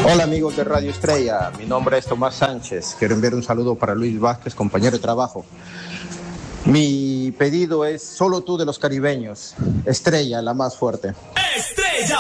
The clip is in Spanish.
Hola amigos de Radio Estrella, mi nombre es Tomás Sánchez. Quiero enviar un saludo para Luis Vázquez, compañero de trabajo. Mi pedido es Solo tú de los caribeños, Estrella, la más fuerte.